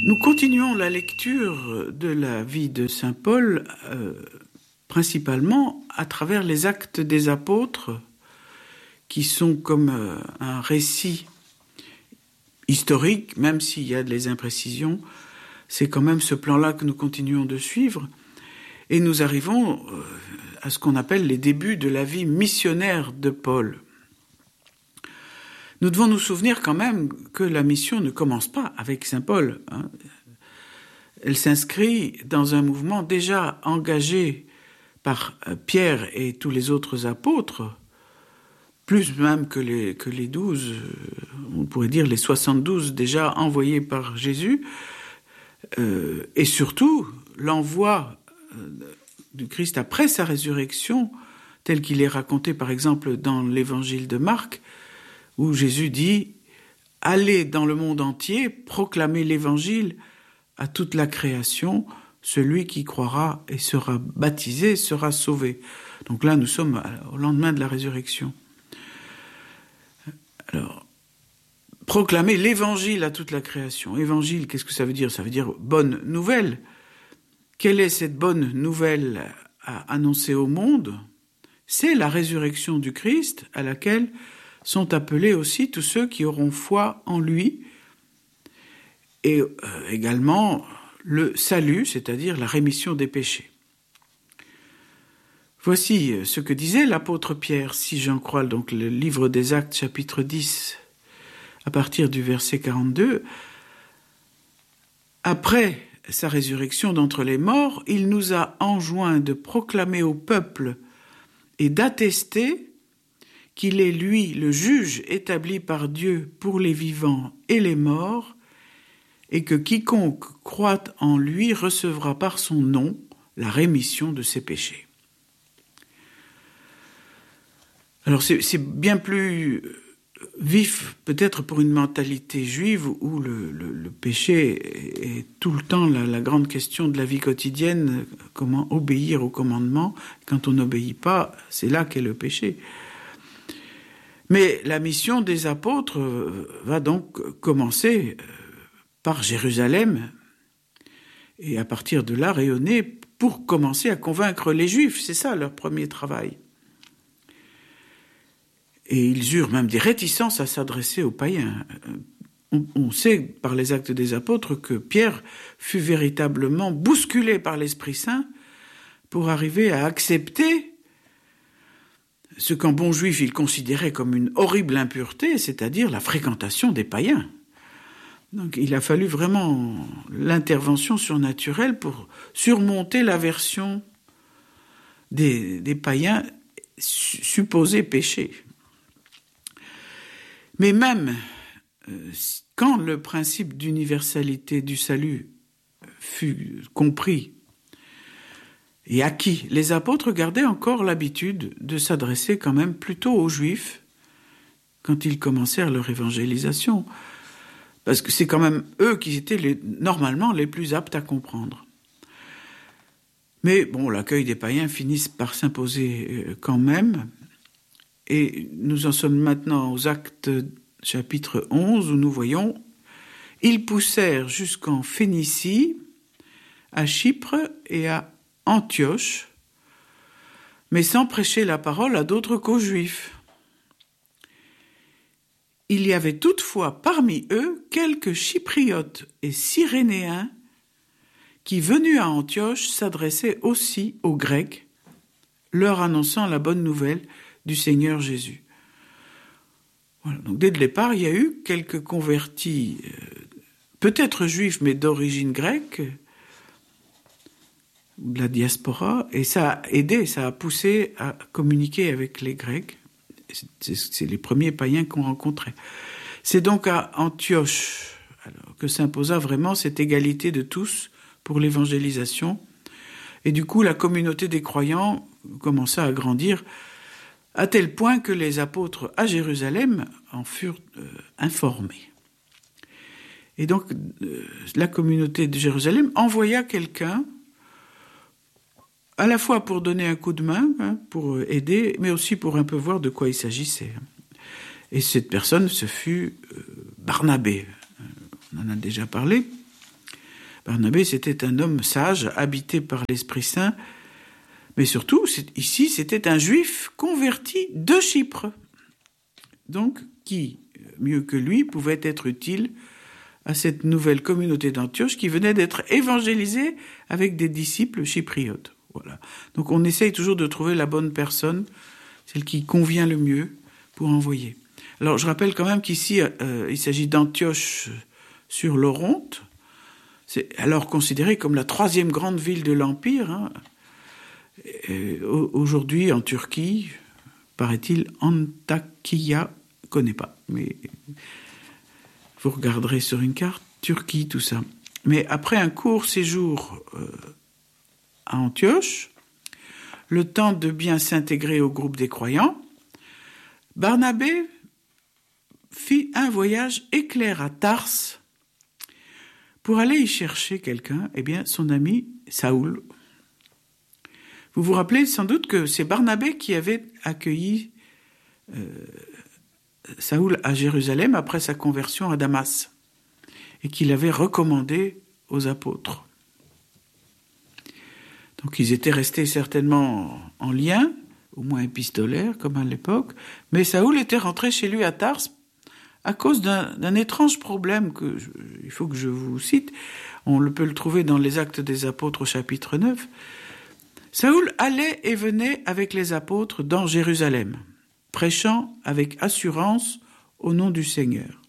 Nous continuons la lecture de la vie de saint Paul, principalement à travers les actes des apôtres, qui sont comme un récit historique, même s'il y a des imprécisions. C'est quand même ce plan-là que nous continuons de suivre. Et nous arrivons à ce qu'on appelle les débuts de la vie missionnaire de Paul. Nous devons nous souvenir quand même que la mission ne commence pas avec saint Paul. Elle s'inscrit dans un mouvement déjà engagé par Pierre et tous les autres apôtres, plus même que les 12, on pourrait dire les 72 déjà envoyés par Jésus, et surtout l'envoi du Christ après sa résurrection, tel qu'il est raconté par exemple dans l'évangile de Marc, où Jésus dit « Allez dans le monde entier, proclamez l'évangile à toute la création, celui qui croira et sera baptisé sera sauvé. » Donc là, nous sommes au lendemain de la résurrection. Alors, proclamer l'évangile à toute la création. Évangile, qu'est-ce que ça veut dire ? Ça veut dire bonne nouvelle. Quelle est cette bonne nouvelle à annoncer au monde ? C'est la résurrection du Christ à laquelle sont appelés aussi tous ceux qui auront foi en lui, et également le salut, c'est-à-dire la rémission des péchés. Voici ce que disait l'apôtre Pierre, si j'en crois donc le livre des Actes, chapitre 10, à partir du verset 42. Après sa résurrection d'entre les morts, il nous a enjoint de proclamer au peuple et d'attester qu'il est lui le juge établi par Dieu pour les vivants et les morts, et que quiconque croit en lui recevra par son nom la rémission de ses péchés. Alors c'est bien plus vif peut-être pour une mentalité juive où le péché est tout le temps la grande question de la vie quotidienne, comment obéir au commandement. Quand on n'obéit pas, c'est là qu'est le péché. Mais la mission des apôtres va donc commencer par Jérusalem et à partir de là rayonner pour commencer à convaincre les Juifs. C'est ça leur premier travail. Et ils eurent même des réticences à s'adresser aux païens. On sait par les actes des apôtres que Pierre fut véritablement bousculé par l'Esprit Saint pour arriver à accepter ce qu'en bon juif il considérait comme une horrible impureté, c'est-à-dire la fréquentation des païens. Donc il a fallu vraiment l'intervention surnaturelle pour surmonter l'aversion des païens supposés péchés. Mais même quand le principe d'universalité du salut fut compris et acquis, les apôtres gardaient encore l'habitude de s'adresser quand même plutôt aux Juifs quand ils commencèrent leur évangélisation, parce que c'est quand même eux qui étaient normalement les plus aptes à comprendre. Mais bon, l'accueil des païens finit par s'imposer quand même, et nous en sommes maintenant aux Actes chapitre 11, où nous voyons « Ils poussèrent jusqu'en Phénicie, à Chypre et à Antioche, mais sans prêcher la parole à d'autres qu'aux Juifs. Il y avait toutefois parmi eux quelques Chypriotes et Cyrénéens qui, venus à Antioche, s'adressaient aussi aux Grecs, leur annonçant la bonne nouvelle du Seigneur Jésus. » Voilà, donc dès le départ, il y a eu quelques convertis, peut-être juifs, mais d'origine grecque, de la diaspora, et ça a aidé, ça a poussé à communiquer avec les Grecs. C'est les premiers païens qu'on rencontrait. C'est donc à Antioche que s'imposa vraiment cette égalité de tous pour l'évangélisation. Et du coup, la communauté des croyants commença à grandir à tel point que les apôtres à Jérusalem en furent informés. Et donc, la communauté de Jérusalem envoya quelqu'un à la fois pour donner un coup de main, pour aider, mais aussi pour un peu voir de quoi il s'agissait. Et cette personne, ce fut Barnabé. On en a déjà parlé. Barnabé, c'était un homme sage, habité par l'Esprit Saint, mais surtout, ici, c'était un juif converti de Chypre. Donc, qui, mieux que lui, pouvait être utile à cette nouvelle communauté d'Antioche qui venait d'être évangélisée avec des disciples chypriotes. Voilà. Donc, on essaye toujours de trouver la bonne personne, celle qui convient le mieux pour envoyer. Alors, je rappelle quand même qu'ici, il s'agit d'Antioche sur l'Oronte. C'est alors considéré comme la 3e grande ville de l'Empire. Hein. Aujourd'hui, en Turquie, paraît-il, Antakya, je ne connais pas, mais vous regarderez sur une carte, Turquie, tout ça. Mais après un court séjour à Antioche, le temps de bien s'intégrer au groupe des croyants, Barnabé fit un voyage éclair à Tarse pour aller y chercher quelqu'un, eh bien son ami Saoul. Vous vous rappelez sans doute que c'est Barnabé qui avait accueilli Saoul à Jérusalem après sa conversion à Damas et qu'il avait recommandé aux apôtres. Donc ils étaient restés certainement en lien, au moins épistolaire comme à l'époque, mais Saoul était rentré chez lui à Tarse à cause d'un étrange problème il faut que je vous cite. On peut le trouver dans les Actes des Apôtres au chapitre 9. Saoul allait et venait avec les apôtres dans Jérusalem, prêchant avec assurance au nom du Seigneur.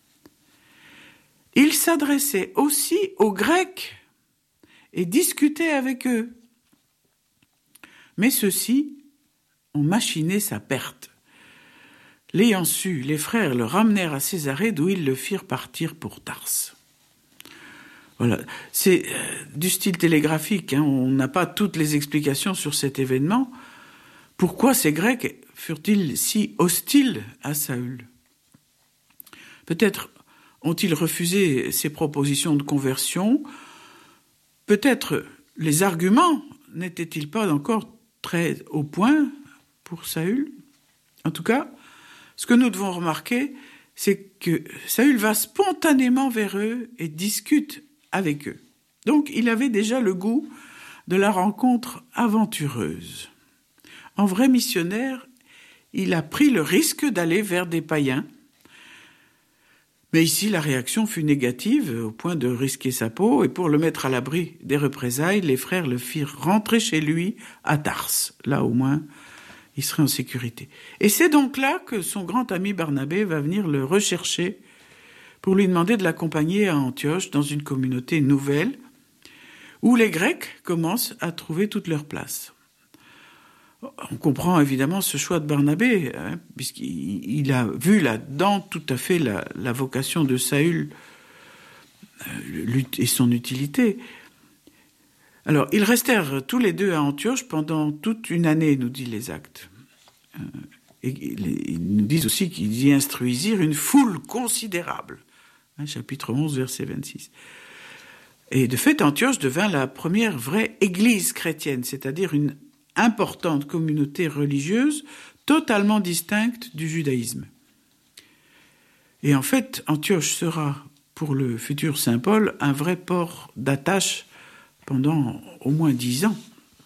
Il s'adressait aussi aux Grecs et discutait avec eux. Mais ceux-ci ont machiné sa perte. L'ayant su, les frères le ramenèrent à Césarée, d'où ils le firent partir pour Tarse. Voilà, c'est du style télégraphique, hein. On n'a pas toutes les explications sur cet événement. Pourquoi ces Grecs furent-ils si hostiles à Saül ? Peut-être ont-ils refusé ses propositions de conversion. Peut-être les arguments n'étaient-ils pas encore très au point pour Saül. En tout cas, ce que nous devons remarquer, c'est que Saül va spontanément vers eux et discute avec eux. Donc, il avait déjà le goût de la rencontre aventureuse. En vrai missionnaire, il a pris le risque d'aller vers des païens. Mais ici, la réaction fut négative, au point de risquer sa peau, et pour le mettre à l'abri des représailles, les frères le firent rentrer chez lui à Tarse. Là, au moins, il serait en sécurité. Et c'est donc là que son grand ami Barnabé va venir le rechercher pour lui demander de l'accompagner à Antioche dans une communauté nouvelle où les Grecs commencent à trouver toute leur place. On comprend évidemment ce choix de Barnabé, hein, puisqu'il a vu là-dedans tout à fait la vocation de Saül et son utilité. Alors, ils restèrent tous les deux à Antioche pendant toute une année, nous disent les Actes. Et ils nous disent aussi qu'ils y instruisirent une foule considérable. Chapitre 11, verset 26. Et de fait, Antioche devint la première vraie église chrétienne, c'est-à-dire une importante communauté religieuse totalement distincte du judaïsme. Et en fait, Antioche sera, pour le futur Saint Paul, un vrai port d'attache pendant au moins 10 ans.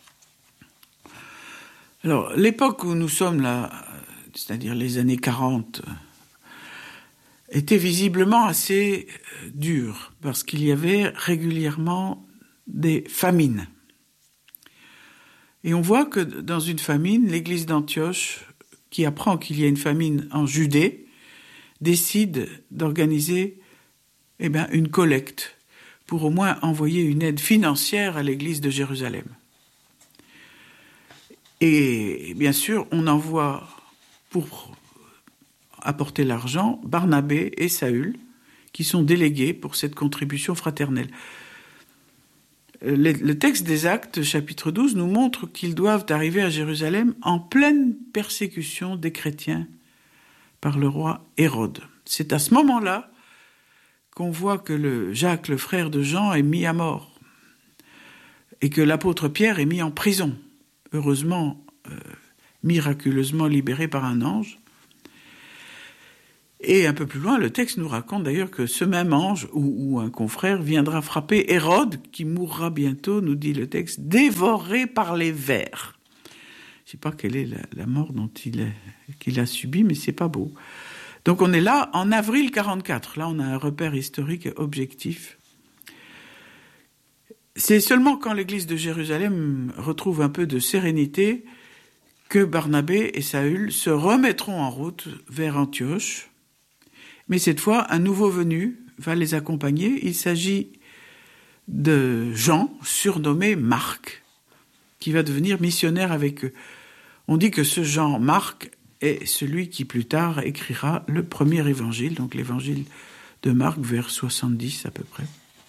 Alors, l'époque où nous sommes là, c'est-à-dire les années 40, était visiblement assez dure, parce qu'il y avait régulièrement des famines. Et on voit que dans une famine, l'église d'Antioche, qui apprend qu'il y a une famine en Judée, décide d'organiser une collecte pour au moins envoyer une aide financière à l'église de Jérusalem. Et bien sûr, on envoie pour apporter l'argent Barnabé et Saül, qui sont délégués pour cette contribution fraternelle. Le texte des Actes, chapitre 12, nous montre qu'ils doivent arriver à Jérusalem en pleine persécution des chrétiens par le roi Hérode. C'est à ce moment-là qu'on voit que Jacques, le frère de Jean, est mis à mort et que l'apôtre Pierre est mis en prison, heureusement, miraculeusement libéré par un ange. Et un peu plus loin, le texte nous raconte d'ailleurs que ce même ange ou un confrère viendra frapper Hérode, qui mourra bientôt, nous dit le texte, dévoré par les vers. Je ne sais pas quelle est la mort qu'il a subie, mais c'est pas beau. Donc on est là en avril 44. Là, on a un repère historique objectif. C'est seulement quand l'église de Jérusalem retrouve un peu de sérénité que Barnabé et Saül se remettront en route vers Antioche. Mais cette fois, un nouveau venu va les accompagner. Il s'agit de Jean, surnommé Marc, qui va devenir missionnaire avec eux. On dit que ce Jean Marc est celui qui plus tard écrira le premier évangile, donc l'évangile de Marc vers 70 à peu près.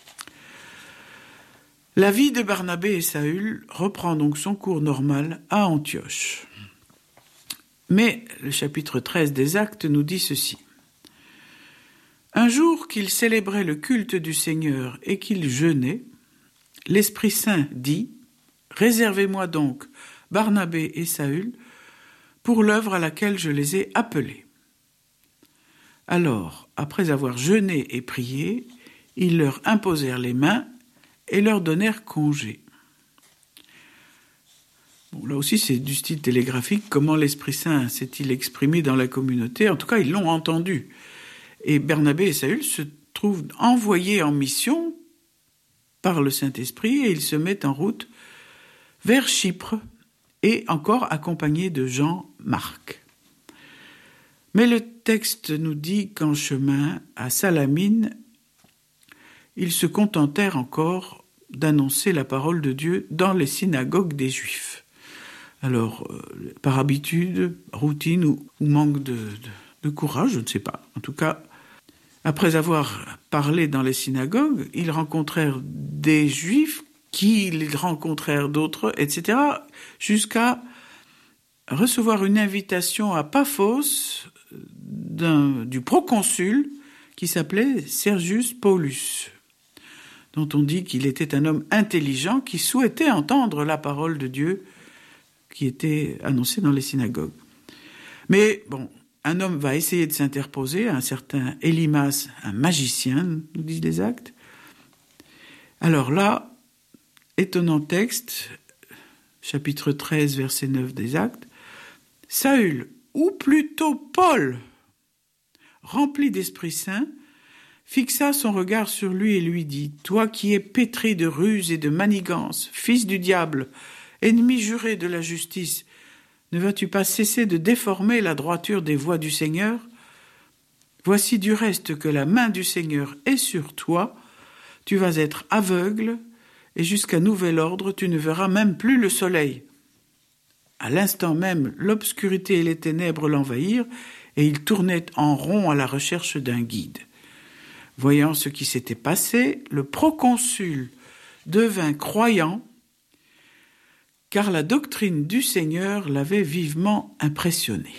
La vie de Barnabé et Saül reprend donc son cours normal à Antioche. Mais le chapitre 13 des Actes nous dit ceci. Un jour qu'ils célébraient le culte du Seigneur et qu'ils jeûnaient, l'Esprit Saint dit « Réservez-moi donc Barnabé et Saül pour l'œuvre à laquelle je les ai appelés. » Alors, après avoir jeûné et prié, ils leur imposèrent les mains et leur donnèrent congé. Bon, là aussi, c'est du style télégraphique. Comment l'Esprit Saint s'est-il exprimé dans la communauté ? En tout cas, ils l'ont entendu. Et Barnabé et Saül se trouvent envoyés en mission par le Saint-Esprit et ils se mettent en route vers Chypre et encore accompagnés de Jean Marc. Mais le texte nous dit qu'en chemin à Salamine, ils se contentèrent encore d'annoncer la parole de Dieu dans les synagogues des Juifs. Alors, par habitude, routine ou manque de courage, je ne sais pas. En tout cas, après avoir parlé dans les synagogues, ils rencontrèrent des Juifs qui les rencontrèrent d'autres, etc., jusqu'à recevoir une invitation à Paphos du proconsul qui s'appelait Sergius Paulus, dont on dit qu'il était un homme intelligent qui souhaitait entendre la parole de Dieu qui était annoncée dans les synagogues. Mais bon, un homme va essayer de s'interposer, un certain Élymas, un magicien, nous disent les Actes. Alors là, étonnant texte, chapitre 13, verset 9 des Actes, Saül, ou plutôt Paul, rempli d'Esprit Saint, fixa son regard sur lui et lui dit « Toi qui es pétri de ruse et de manigance, fils du diable, ennemi juré de la justice, ne vas-tu pas cesser de déformer la droiture des voies du Seigneur ? Voici du reste que la main du Seigneur est sur toi, tu vas être aveugle, et jusqu'à nouvel ordre, tu ne verras même plus le soleil. » À l'instant même, l'obscurité et les ténèbres l'envahirent, et il tournait en rond à la recherche d'un guide. Voyant ce qui s'était passé, le proconsul devint croyant, car la doctrine du Seigneur l'avait vivement impressionné.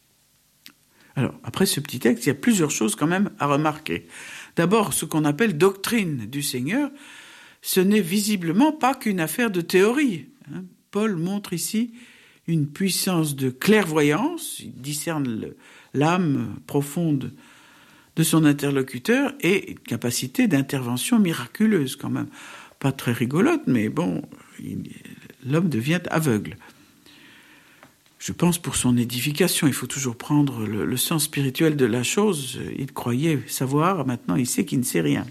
Alors, après ce petit texte, il y a plusieurs choses quand même à remarquer. D'abord, ce qu'on appelle doctrine du Seigneur, ce n'est visiblement pas qu'une affaire de théorie. Paul montre ici une puissance de clairvoyance, il discerne l'âme profonde de son interlocuteur et une capacité d'intervention miraculeuse quand même. Pas très rigolote, mais bon, l'homme devient aveugle. Je pense pour son édification, il faut toujours prendre le sens spirituel de la chose. Il croyait savoir, maintenant il sait qu'il ne sait rien.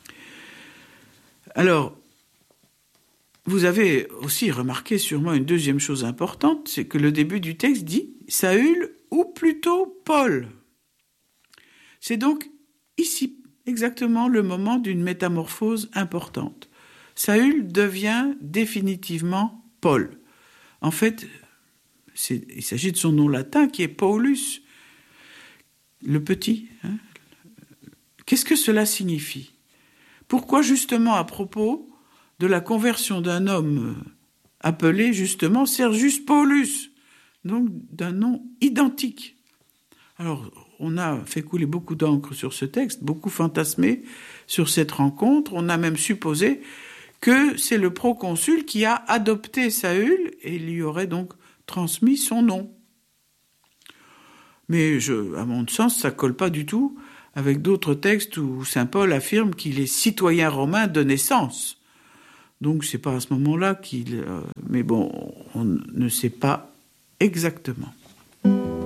Alors, vous avez aussi remarqué sûrement une deuxième chose importante, c'est que le début du texte dit « Saül » ou plutôt « Paul ». C'est donc ici exactement le moment d'une métamorphose importante. Saül devient définitivement Paul. En fait, il s'agit de son nom latin qui est Paulus, le petit. Qu'est-ce que cela signifie ? Pourquoi justement à propos de la conversion d'un homme appelé justement Sergius Paulus, donc d'un nom identique. Alors, on a fait couler beaucoup d'encre sur ce texte, beaucoup fantasmé sur cette rencontre. On a même supposé que c'est le proconsul qui a adopté Saül et lui aurait donc transmis son nom. Mais à mon sens, ça colle pas du tout avec d'autres textes où saint Paul affirme qu'il est citoyen romain de naissance. Donc c'est pas à ce moment-là qu'il... mais bon, on ne sait pas exactement.